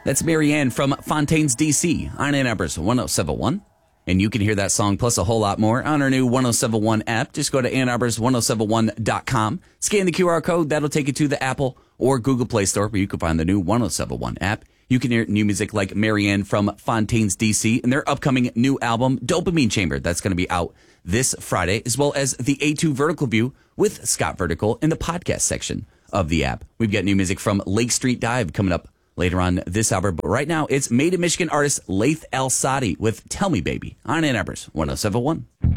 That's Marianne from Fontaines, D.C. on Ann Arbor's 1071. And you can hear that song plus a whole lot more on our new 1071 app. Just go to annarbors1071.com. Scan the QR code. That'll take you to the Apple or Google Play Store where you can find the new 1071 app. You can hear new music like Marianne from Fontaines, D.C. and their upcoming new album, Dopamine Chamber. That's going to be out this Friday, as well as the A2 Vertical View with Scott Vertical in the podcast section of the app. We've got new music from Lake Street Dive coming up later on this hour. But right now, it's Made in Michigan artist Laith Al-Sadi with Tell Me Baby on Ann Arbor's 1071.